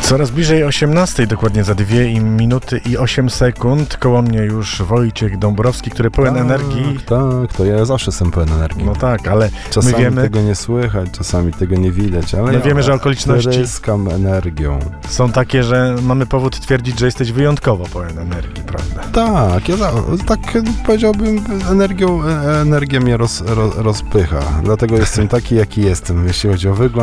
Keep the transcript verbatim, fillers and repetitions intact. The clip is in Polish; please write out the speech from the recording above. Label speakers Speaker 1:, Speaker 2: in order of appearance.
Speaker 1: Coraz bliżej osiemnastej, dokładnie za dwie minuty i osiem sekund. Koło mnie już Wojciech Dąbrowski, który pełen
Speaker 2: tak,
Speaker 1: energii.
Speaker 2: Tak, to ja zawsze jestem pełen energii.
Speaker 1: No tak, ale
Speaker 2: czasami
Speaker 1: my wiemy,
Speaker 2: tego nie słychać, czasami tego nie widać, ale
Speaker 1: my
Speaker 2: ja
Speaker 1: wiemy, że okoliczności
Speaker 2: tryskam energią.
Speaker 1: są takie, że mamy powód twierdzić, że jesteś wyjątkowo pełen energii, prawda?
Speaker 2: Tak, ja za, tak powiedziałbym, energią, energia mnie roz, roz, rozpycha. Dlatego jestem taki, jaki jestem, jeśli chodzi o wygląd.